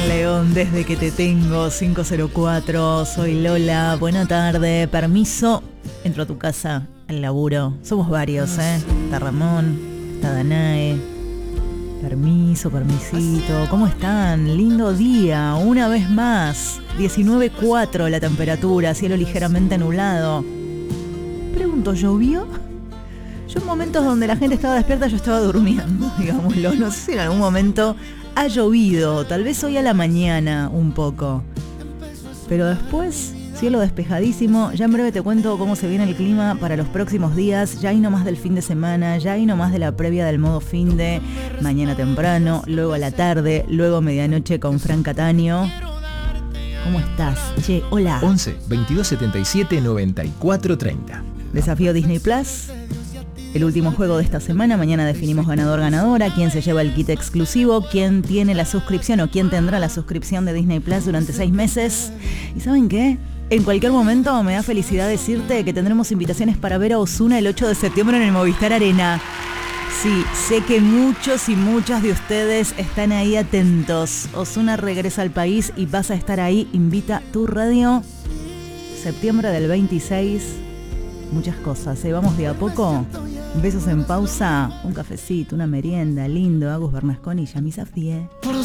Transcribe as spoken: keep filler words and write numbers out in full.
León, desde que te tengo, cinco cero cuatro. Soy Lola, buena tarde. Permiso, entro a tu casa, al laburo. Somos varios, ¿eh? Está Ramón, está Danae. Permiso, permisito. ¿Cómo están? Lindo día, una vez más. diecinueve cuatro la temperatura, cielo ligeramente nublado. Pregunto, ¿llovió? Yo en momentos donde la gente estaba despierta, yo estaba durmiendo, digámoslo. No sé si en algún momento ha llovido, tal vez hoy a la mañana un poco. Pero después, cielo despejadísimo. Ya en breve te cuento cómo se viene el clima para los próximos días. Ya hay nomás del fin de semana, ya hay nomás de la previa del modo fin de mañana temprano, luego a la tarde, luego medianoche con Fran Cataño. ¿Cómo estás? Che, hola. once, veintidós setenta y siete, noventa y cuatro treinta. Desafío Disney Plus. El último juego de esta semana, mañana definimos ganador-ganadora, quién se lleva el kit exclusivo, quién tiene la suscripción o quién tendrá la suscripción de Disney Plus durante seis meses. ¿Y saben qué? En cualquier momento me da felicidad decirte que tendremos invitaciones para ver a Ozuna el ocho de septiembre en el Movistar Arena. Sí, sé que muchos y muchas de ustedes están ahí atentos. Ozuna regresa al país y vas a estar ahí. Invita tu radio. Septiembre del veintiséis. Muchas cosas, ¿eh? Vamos de a poco. Besos en pausa, un cafecito, una merienda, lindo, Agus Bernasconi y Yami Safie.